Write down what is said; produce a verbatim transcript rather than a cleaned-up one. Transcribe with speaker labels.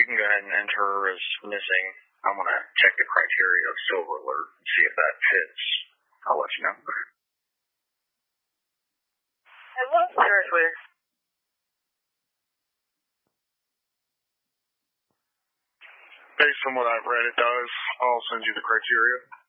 Speaker 1: can go ahead and enter her as missing. I'm going to check the criteria of Silver Alert and see if that fits. I'll let you know.
Speaker 2: And what's the nurse with?
Speaker 1: Based on what I've read, it does. I'll send you the criteria.